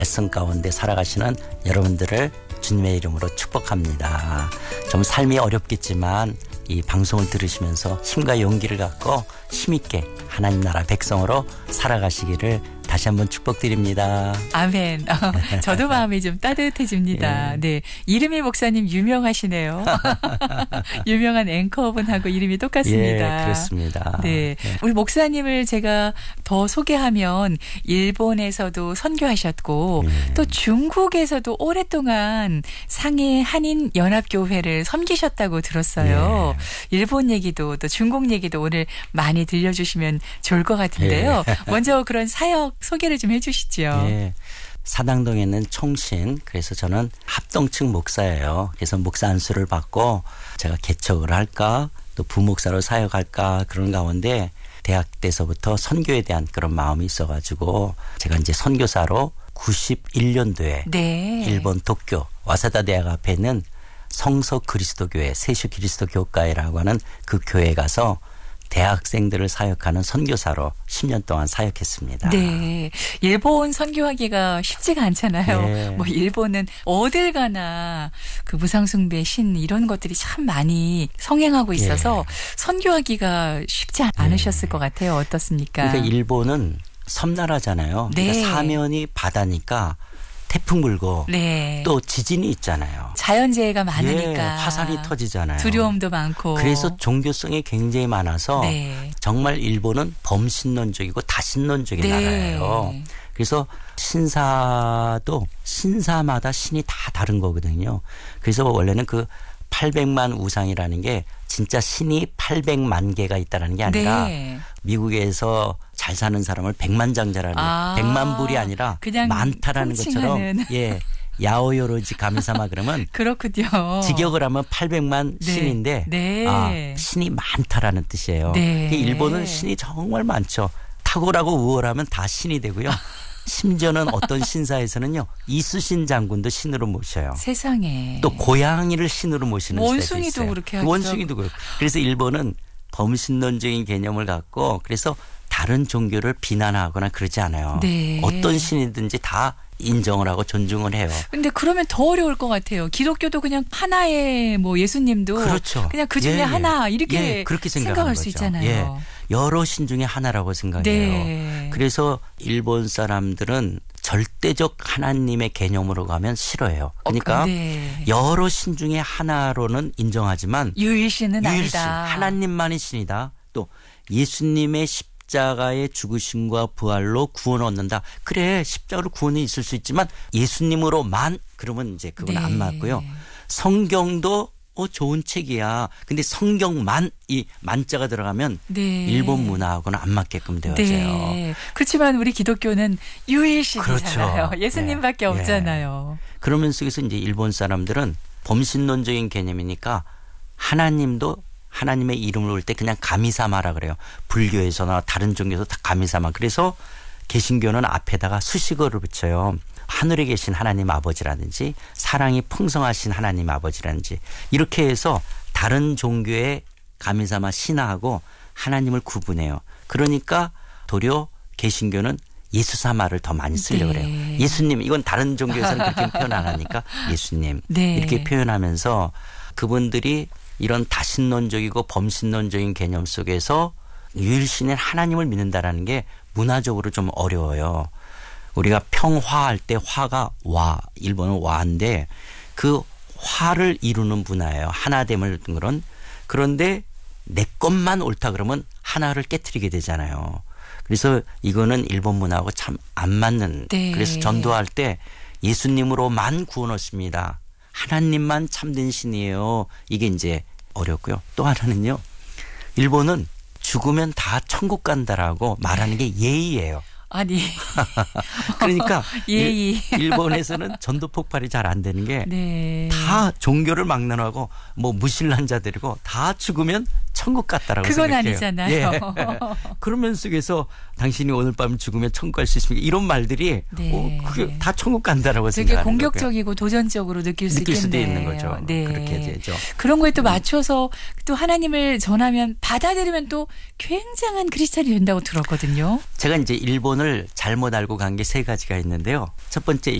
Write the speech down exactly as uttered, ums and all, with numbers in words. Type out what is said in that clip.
애씀 가운데 살아가시는 여러분들을 주님의 이름으로 축복합니다. 좀 삶이 어렵겠지만 이 방송을 들으시면서 힘과 용기를 갖고 힘있게 하나님 나라 백성으로 살아가시기를 다시 한번 축복드립니다. 아멘. 어, 저도 마음이 좀 따뜻해집니다. 예. 네, 이름이 목사님 유명하시네요. 유명한 앵커분하고 이름이 똑같습니다. 예, 그렇습니다. 네, 예. 우리 목사님을 제가 더 소개하면 일본에서도 선교하셨고 예. 또 중국에서도 오랫동안 상해 한인 연합교회를 섬기셨다고 들었어요. 예. 일본 얘기도 또 중국 얘기도 오늘 많이 들려주시면 좋을 것 같은데요. 예. 먼저 그런 사역 소개를 좀 해주시죠. 예. 사당동에 있는 총신, 그래서 저는 합동층 목사예요. 그래서 목사 안수를 받고 제가 개척을 할까 또 부목사로 사역할까 그런 가운데 대학 때서부터 선교에 대한 그런 마음이 있어가지고 제가 이제 선교사로 구십일 년도에 네. 일본 도쿄 와사다 대학 앞에 있는 성서 그리스도교회 세슈 그리스도 교회라고 하는 그 교회에 가서 대학생들을 사역하는 선교사로 십 년 동안 사역했습니다. 네. 일본 선교하기가 쉽지가 않잖아요. 네. 뭐 일본은 어딜 가나 그 무상숭배 신 이런 것들이 참 많이 성행하고 있어서 네. 선교하기가 쉽지 않으셨을 네. 것 같아요. 어떻습니까? 그러니까 일본은 섬나라잖아요. 네. 그러니까 사면이 바다니까 태풍 불고 네. 또 지진이 있잖아요. 자연재해가 많으니까. 예, 화산이 터지잖아요. 두려움도 많고. 그래서 종교성이 굉장히 많아서 네. 정말 일본은 범신론적이고 다신론적인 네. 나라예요. 그래서 신사도 신사마다 신이 다 다른 거거든요. 그래서 원래는 그 팔백만 우상이라는 게 진짜 신이 팔백만 개가 있다는 게 아니라 네. 미국에서 잘 사는 사람을 백만장자라는 아, 백만 불이 아니라 많다라는 퐁칭하는. 것처럼 예 야오요로지 가미사마 그러면 그렇군요. 직역을 하면 팔백만 네. 신인데 네. 아, 신이 많다라는 뜻이에요. 네. 일본은 신이 정말 많죠. 탁월하고 우월하면 다 신이 되고요. 심지어는 어떤 신사에서는요 이수신 장군도 신으로 모셔요. 세상에. 또 고양이를 신으로 모시는 원숭이도 있어요. 그렇게 하죠. 원숭이도 그렇고. 그래서 일본은 범신론적인 개념을 갖고 그래서 다른 종교를 비난하거나 그러지 않아요. 네. 어떤 신이든지 다 인정을 하고 존중을 해요. 근데 그러면 더 어려울 것 같아요. 기독교도 그냥 하나의 뭐 예수님도 그렇죠. 그냥 그 중에 예, 하나 이렇게 예, 그렇게 생각할 거죠. 수 있잖아요. 예. 여러 신 중에 하나라고 생각해요. 네. 그래서 일본 사람들은 절대적 하나님의 개념으로 가면 싫어해요. 그러니까 어, 네. 여러 신 중에 하나로는 인정하지만 유일신은 유일신, 아니다. 하나님만이 신이다. 또 예수님의 십자가의 죽으심과 부활로 구원 얻는다. 그래 십자가로 구원이 있을 수 있지만 예수님으로만 그러면 이제 그건 네. 안 맞고요. 성경도 어 좋은 책이야. 근데 성경만 이 만자가 들어가면 네. 일본 문화하고는 안 맞게끔 되어져요. 네. 그렇지만 우리 기독교는 유일신이잖아요. 그렇죠. 예수님밖에 네. 없잖아요. 네. 그러면 속에서 이제 일본 사람들은 범신론적인 개념이니까 하나님도 하나님의 이름을 올 때 그냥 가미사마라 그래요. 불교에서나 다른 종교에서 다 가미사마. 그래서 개신교는 앞에다가 수식어를 붙여요. 하늘에 계신 하나님 아버지라든지 사랑이 풍성하신 하나님 아버지라든지 이렇게 해서 다른 종교의 가미사마 신하하고 하나님을 구분해요. 그러니까 도리어 개신교는 예수사마를 더 많이 쓰려고 그래요. 네. 예수님 이건 다른 종교에서는 그렇게 표현 안 하니까 예수님 네. 이렇게 표현하면서 그분들이 이런 다신론적이고 범신론적인 개념 속에서 유일신인 하나님을 믿는다라는 게 문화적으로 좀 어려워요. 우리가 평화할 때 화가 와, 일본은 와인데 그 화를 이루는 문화예요. 하나됨을 그런. 그런데 내 것만 옳다 그러면 하나를 깨트리게 되잖아요. 그래서 이거는 일본 문화하고 참 안 맞는. 네. 그래서 전도할 때 예수님으로만 구원 얻습니다. 하나님만 참된 신이에요. 이게 이제 어렵고요. 또 하나는요. 일본은 죽으면 다 천국 간다라고 말하는 게 예의예요. 아니. 그러니까 예의. 일, 일본에서는 전도 폭발이 잘 안 되는 게 다 네. 종교를 막론하고 뭐 무신론자들이고 다 죽으면 천국 같다라고 그건 생각해요. 아니잖아요. 예. 그러면 속에서 당신이 오늘 밤 죽으면 천국 갈 수 있습니까? 이런 말들이 네. 어, 그게 다 천국 간다라고 되게 생각하는 공격적이고 도전적으로 느낄 수 느낄 수도 있겠네요. 있는 거죠. 네. 그렇게 되죠. 그런 거에 또 맞춰서 또 하나님을 전하면 받아들이면 또 굉장한 크리스찬이 된다고 들었거든요. 제가 이제 일본을 잘못 알고 간 게 세 가지가 있는데요. 첫 번째